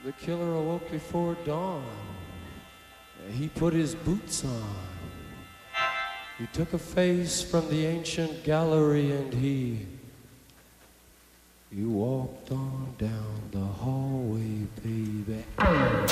The killer awoke before dawn. He put his boots on. He took a face from the ancient gallery and he walked on down the hallway, baby.